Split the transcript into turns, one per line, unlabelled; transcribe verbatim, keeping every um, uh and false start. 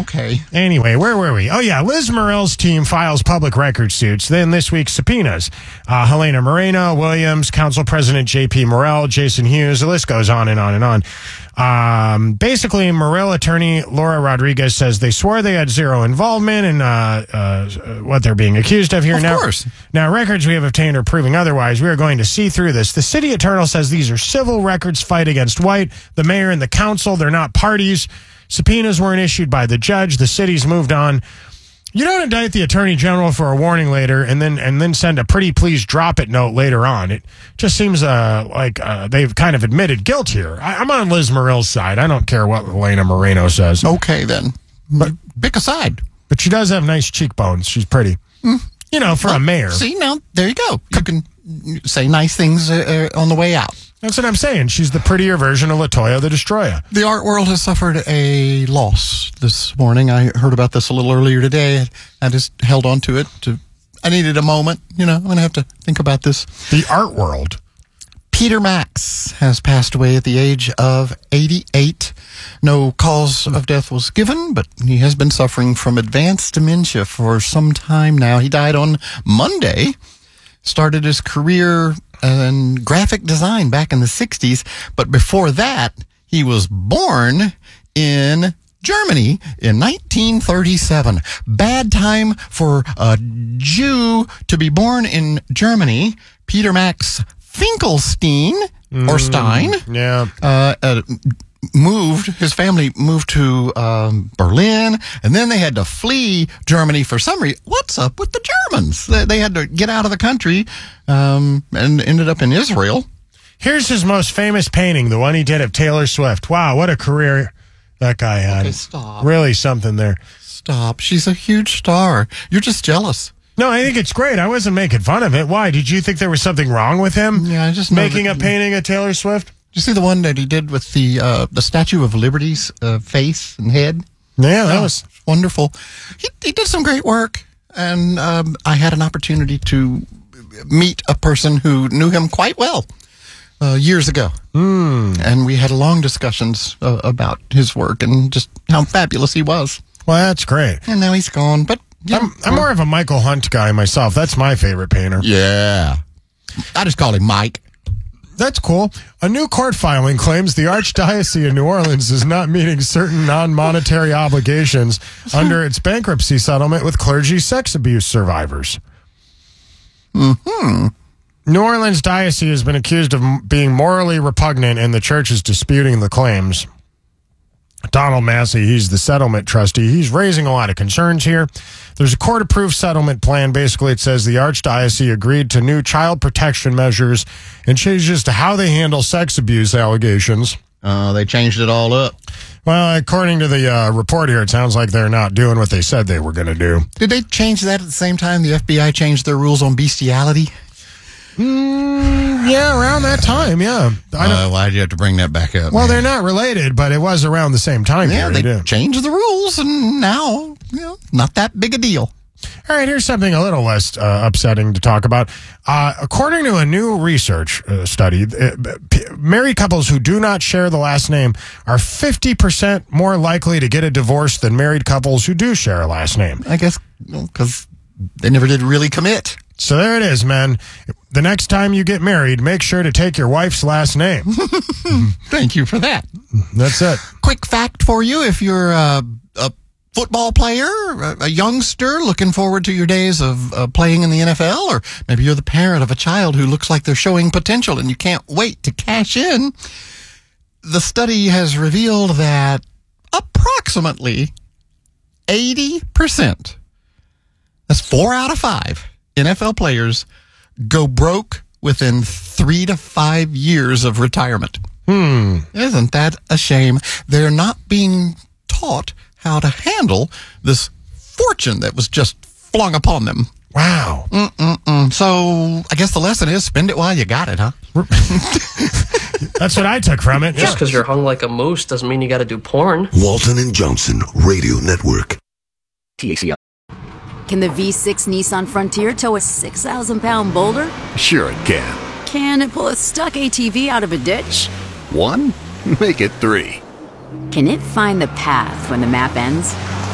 Okay.
Anyway, where were we? Oh, yeah. Liz Morell's team files public record suits. Then this week, subpoenas. Uh, Helena Moreno, Williams, Council President J P Morell, Jason Hughes. The list goes on and on and on. Um, basically, Morell attorney Laura Rodriguez says they swore they had zero involvement in uh, uh, what they're being accused of here.
Of
now,
course.
Now, records we have obtained are proving otherwise. We are going to see through this. The city attorney says these are civil records, fight against White. The mayor and the council, they're not parties. Subpoenas weren't issued by the judge. The city's moved on. You don't indict the attorney general for a warning later and then and then send a pretty please drop it note later on. It just seems uh, like uh, they've kind of admitted guilt here. I, I'm on Liz Morell's side. I don't care what Helena Moreno says.
Okay, then. But pick a side.
But she does have nice cheekbones. She's pretty. Mm. You know, for
well,
a mayor.
See, now, there you go. You can say nice things uh, uh, on the way out.
That's what I'm saying. She's the prettier version of LaToya the Destroyer.
The art world has suffered a loss this morning. I heard about this a little earlier today. I just held on to it. To, I needed a moment. You know, I'm going to have to think about this.
The art world.
Peter Max has passed away at the age of eighty-eight. No cause of death was given, but he has been suffering from advanced dementia for some time now. He died on Monday. Started his career in graphic design back in the sixties, but before that, he was born in Germany in nineteen thirty-seven. Bad time for a Jew to be born in Germany. Peter Max Finkelstein, mm, or Stein,
yeah,
uh, uh, moved, his family moved to um, Berlin, and then they had to flee Germany for some reason. What's up with the Germans? They, they had to get out of the country um, and ended up in Israel.
Here's his most famous painting, the one he did of Taylor Swift. Wow, what a career that guy had.
Okay, stop.
Really something there.
Stop. She's a huge star. You're just jealous.
No, I think it's great. I wasn't making fun of it. Why? Did you think there was something wrong with him?
Yeah, I just
making
that,
a painting of Taylor Swift?
Did you see the one that he did with the uh, the Statue of Liberty's uh, face and head?
Yeah, that
oh,
was
wonderful. He he did some great work, and um, I had an opportunity to meet a person who knew him quite well uh, years ago,
mm.
and we had long discussions uh, about his work and just how fabulous he was.
Well, that's great.
And now he's gone, but. Yeah,
I'm, I'm more of a Michael Hunt guy myself. That's my favorite painter.
Yeah. I just call him Mike.
That's cool. A new court filing claims the Archdiocese of New Orleans is not meeting certain non-monetary obligations under its bankruptcy settlement with clergy sex abuse survivors.
Hmm.
New Orleans Diocese has been accused of being morally repugnant, and the church is disputing the claims. Donald Massey, he's the settlement trustee. He's raising a lot of concerns here. There's a court-approved settlement plan. Basically, it says the Archdiocese agreed to new child protection measures and changes to how they handle sex abuse allegations.
Uh, they changed it all up.
Well, according to the uh, report here, it sounds like they're not doing what they said they were going to do.
Did they change that at the same time the F B I changed their rules on bestiality?
Mm, yeah, around that time, yeah. I
uh, why'd you have to bring that back up?
Well,
man?
they're not related, but it was around the same time
Yeah,
period.
they
Yeah.
changed the rules, and now, you know, not that big a deal.
All right, here's something a little less uh, upsetting to talk about. Uh, according to a new research uh, study, uh, p- married couples who do not share the last name are fifty percent more likely to get a divorce than married couples who do share a last name.
I guess because they never did really commit.
So there it is, man. The next time you get married, make sure to take your wife's last name.
Thank you for that.
That's it.
Quick fact for you, if you're uh, a football player, a youngster looking forward to your days of uh, playing in the N F L, or maybe you're the parent of a child who looks like they're showing potential and you can't wait to cash in, the study has revealed that approximately eighty percent, that's four out of five N F L players, go broke within three to five years of retirement.
Hmm.
Isn't that a shame? They're not being taught how to handle this fortune that was just flung upon them.
Wow.
Mm-mm-mm. So I guess the lesson is spend it while you got it, huh?
That's what I took from it.
Just because you're hung like a moose doesn't mean you got to do porn.
Walton and Johnson Radio Network.
T A C L.
Can the V six Nissan Frontier tow a six thousand pound boulder?
Sure it can.
Can it pull a stuck A T V out of a ditch?
One? Make it three.
Can it find the path when the map ends?